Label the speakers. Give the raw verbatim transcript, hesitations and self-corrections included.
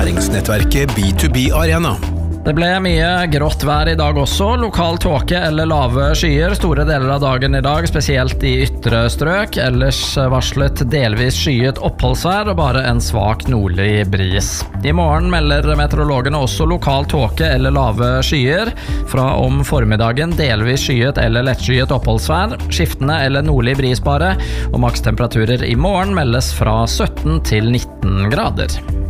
Speaker 1: Næringsnettverket B to B Arena.
Speaker 2: Det ble mye grått vær i dag også, lokal tåke eller lave skyer store deler av dagen i dag, spesielt i ytre strøk, ellers varslet delvis skyet oppholdsvær og bare en svak nordlig bris. I morgen melder meteorologene også lokal tåke eller lave skyer, fra om formiddagen delvis skyet eller lettskyet oppholdsvær, skiftende eller nordlig bris bare, og makstemperaturer i morgen meldes fra sytten til nitten grader.